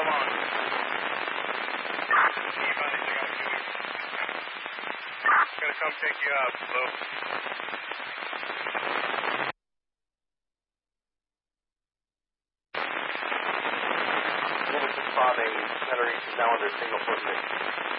Come on. Gonna come pick you up, Lou. Unit 5, Tenerife is now under signal for ignition.